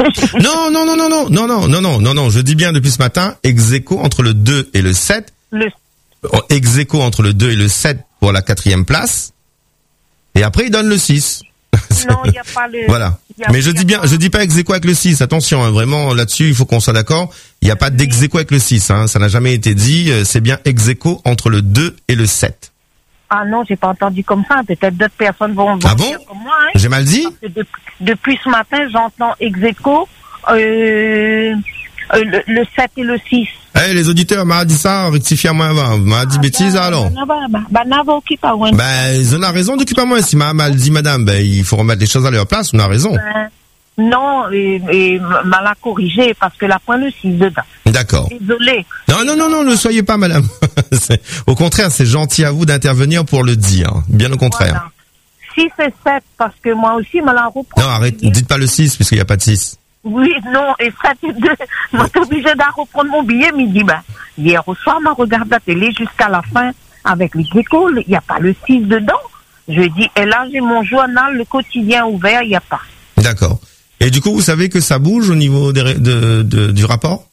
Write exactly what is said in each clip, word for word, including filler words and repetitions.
Non, non, non, non, non, non, non, non, non, non, non, je dis bien depuis ce matin, ex aequo entre le deux et le sept. Le... Ex aequo entre le deux et le sept pour la quatrième place. Et après, il donne le six. Non, il n'y a pas le... Voilà. A, Mais je dis bien, pas... je dis pas ex aequo avec le six. Attention, hein, vraiment, là-dessus, il faut qu'on soit d'accord. Il n'y a pas d'ex aequo avec le six, hein. Ça n'a jamais été dit. C'est bien ex aequo entre le deux et le sept. Ah non, j'ai pas entendu comme ça. Peut-être d'autres personnes vont, vont ah bon dire comme moi. Hein. J'ai mal dit? Depuis, depuis ce matin, j'entends ex aequo, euh, euh, le, le sept et le six. Eh, hey, les auditeurs m'a dit ça, rectifiez-moi avant. M'a dit ah, bêtise, bah, alors. Bah, bah, bah, bah, occupe à moi. Ben, ils ont raison d'occuper à moi. Si m'a mal dit madame, ben, il faut remettre les choses à leur place, on a raison. Ben, non, et, et m'a la corrigé parce que la point le six dedans. D'accord. Désolé. Non, non, non, non, ne soyez pas madame. Au contraire, c'est gentil à vous d'intervenir pour le dire. Bien au contraire. Voilà. six et sept, parce que moi aussi, me la reprend. Non, arrête, dites pas le six, puisqu'il n'y a pas de six. Oui, non, et sept et deux, moi, t'es obligé de reprendre mon billet, mais il dit, ben, hier au soir, m'a regardé la télé jusqu'à la fin, avec les écoles, il n'y a pas le six dedans. Je dis, et là, j'ai mon journal, le quotidien ouvert, il n'y a pas. D'accord. Et du coup, vous savez que ça bouge au niveau des, de, de, du rapport?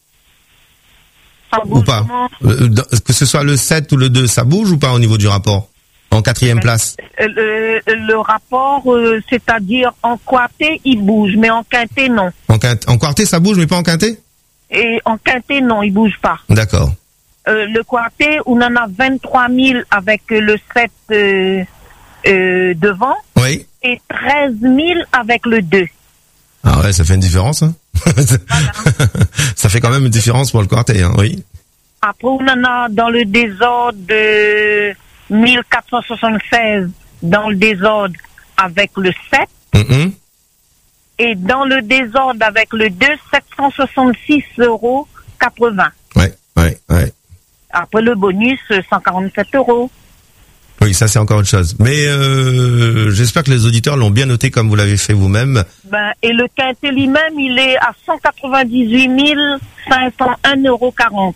Ça bouge ou pas? euh, Que ce soit le sept ou le deux, ça bouge ou pas au niveau du rapport? En quatrième place? Le, le rapport, euh, c'est-à-dire en quarté, il bouge, mais en quinté, non. En, quinté, en quarté, ça bouge, mais pas en quinté? Et en quinté, non, il bouge pas. D'accord. Euh, le quarté, on en a vingt-trois mille avec le sept euh, euh, devant. Oui. Et treize mille avec le deux. Ah ouais, ça fait une différence, hein. Voilà. Ça fait quand même une différence pour le quarté, hein, oui. Après, on en a dans le désordre de mille quatre cent soixante-seize dans le désordre avec le sept. Mm-hmm. Et dans le désordre avec le deux, sept cent soixante-six euros quatre-vingts. Ouais, ouais, ouais. Après le bonus, cent quarante-sept euros. Oui, ça c'est encore autre chose. Mais euh, j'espère que les auditeurs l'ont bien noté comme vous l'avez fait vous-même. Ben, et le quintet lui-même, il est à cent quatre-vingt-dix-huit mille cinq cent un euros quarante.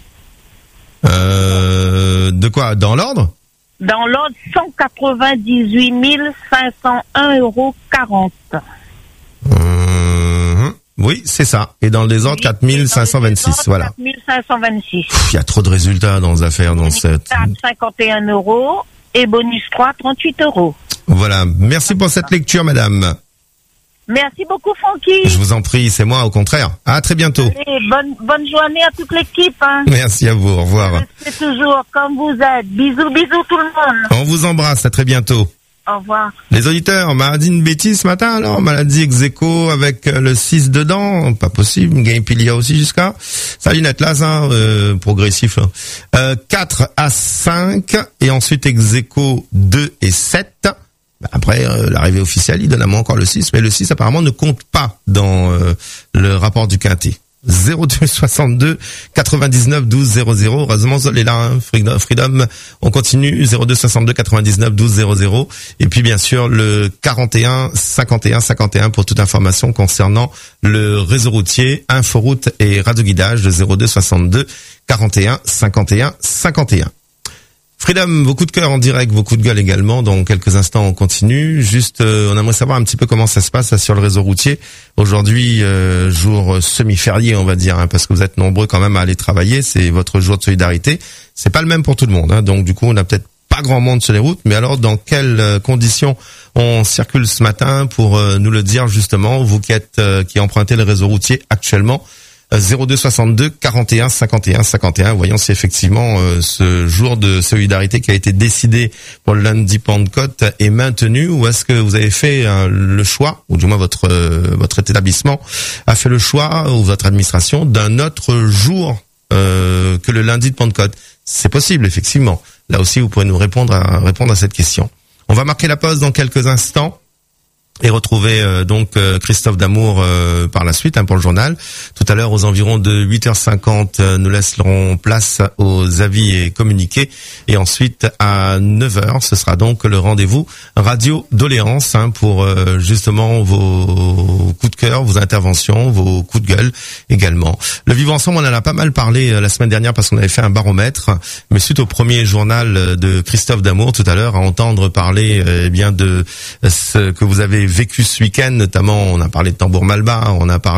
Euh, de quoi? Dans l'ordre? Dans l'ordre, cent quatre-vingt-dix-huit mille cinq cent un euros quarante. Mmh, oui, c'est ça. Et dans le désordre, oui, quatre mille cinq cent vingt-six, voilà. quatre mille cinq cent vingt-six. Il y a trop de résultats dans les affaires, dans cette... cinquante et un euros et bonus trois, trente-huit euros. Voilà. Merci pour cette lecture, madame. Merci beaucoup, Francky. Je vous en prie, c'est moi, au contraire. À très bientôt. Allez, bonne, bonne journée à toute l'équipe, hein. Merci à vous, au revoir. C'est toujours comme vous êtes. Bisous, bisous tout le monde. On vous embrasse, à très bientôt. Au revoir. Les auditeurs, on m'a dit une bêtise ce matin, alors on m'a dit ex aequo avec le six dedans, pas possible, Game Pilia aussi jusqu'à. Salut Netlas, hein, euh, progressif là. Euh, quatre à cinq, et ensuite ex aequo deux et sept. Après, euh, l'arrivée officielle, il donne à moi encore le six, mais le six apparemment ne compte pas dans euh, le rapport du quintet. zéro deux soixante-deux quatre-vingt-dix-neuf douze zéro zéro. Heureusement, Zol est là, hein. Freedom, Freedom, on continue. zéro deux soixante-deux quatre-vingt-dix-neuf douze zéro zéro. Et puis, bien sûr, le quarante et un cinquante et un cinquante et un pour toute information concernant le réseau routier, Inforoute et radioguidage de zéro deux soixante-deux quarante et un cinquante et un cinquante et un. Freedom, vos coups de cœur en direct, vos coups de gueule également. Dans quelques instants, on continue. Juste, euh, on aimerait savoir un petit peu comment ça se passe là, sur le réseau routier. Aujourd'hui, euh, jour semi-férié, on va dire, hein, parce que vous êtes nombreux quand même à aller travailler. C'est votre jour de solidarité. C'est pas le même pour tout le monde, hein, donc du coup, on n'a peut-être pas grand monde sur les routes. Mais alors, dans quelles euh, conditions on circule ce matin pour euh, nous le dire justement, vous qui êtes euh, qui empruntez le réseau routier actuellement? zéro deux soixante-deux quarante et un cinquante et un cinquante et un. Voyons si effectivement euh, ce jour de solidarité qui a été décidé pour le lundi Pentecôte est maintenu, ou est-ce que vous avez fait euh, le choix, ou du moins votre euh, votre établissement a fait le choix, ou votre administration, d'un autre jour euh, que le lundi de Pentecôte. C'est possible effectivement. Là aussi, vous pourrez nous répondre à répondre à cette question. On va marquer la pause dans quelques instants. Et retrouver euh, donc euh, Christophe Damour euh, par la suite, hein, pour le journal. Tout à l'heure, aux environs de huit heures cinquante, euh, nous laisserons place aux avis et communiqués. Et ensuite, à neuf heures, ce sera donc le rendez-vous Radio Doléance, hein, pour euh, justement vos coups de cœur, vos interventions, vos coups de gueule également. Le Vivre Ensemble, on en a pas mal parlé euh, la semaine dernière parce qu'on avait fait un baromètre. Mais suite au premier journal de Christophe Damour tout à l'heure, à entendre parler euh, eh bien de ce que vous avez vécu ce week-end, notamment on a parlé de Tambour Malba, on a parlé